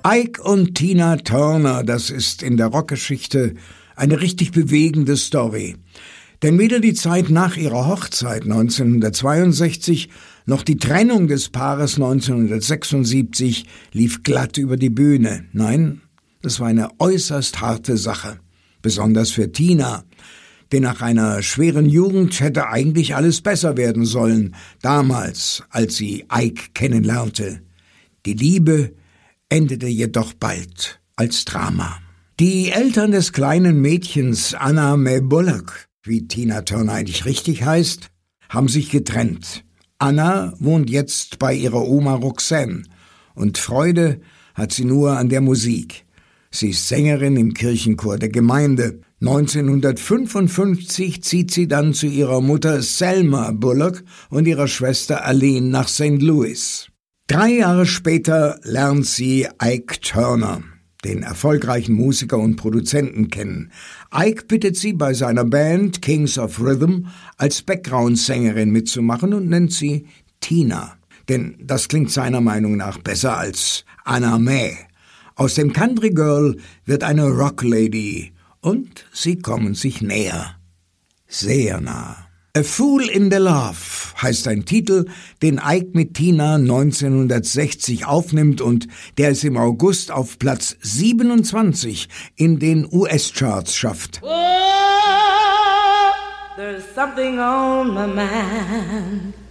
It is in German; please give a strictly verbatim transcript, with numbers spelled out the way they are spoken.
Ike und Tina Turner, das ist in der Rockgeschichte eine richtig bewegende Story. Denn weder die Zeit nach ihrer Hochzeit neunzehnhundertzweiundsechzig noch die Trennung des Paares neunzehnhundertsechsundsiebzig lief glatt über die Bühne. Nein, das war eine äußerst harte Sache. Besonders für Tina, denn nach einer schweren Jugend hätte eigentlich alles besser werden sollen, damals, als sie Ike kennenlernte. Die Liebe endete jedoch bald als Drama. Die Eltern des kleinen Mädchens Anna Mae Bullock, wie Tina Turner eigentlich richtig heißt, haben sich getrennt. Anna wohnt jetzt bei ihrer Oma Roxanne und Freude hat sie nur an der Musik. Sie ist Sängerin im Kirchenchor der Gemeinde. neunzehnhundertfünfundfünfzig zieht sie dann zu ihrer Mutter Selma Bullock und ihrer Schwester Aline nach Sankt Louis. Drei Jahre später lernt sie Ike Turner, den erfolgreichen Musiker und Produzenten, kennen. Ike bittet sie, bei seiner Band Kings of Rhythm als Background-Sängerin mitzumachen und nennt sie Tina. Denn das klingt seiner Meinung nach besser als Anna Mae. Aus dem Country Girl wird eine Rock Lady und sie kommen sich näher. Sehr nah. A Fool in the Love heißt ein Titel, den Ike mit Tina neunzehnhundertsechzig aufnimmt und der es im August auf Platz siebenundzwanzig in den U S-Charts schafft. Oh, there's something on my mind.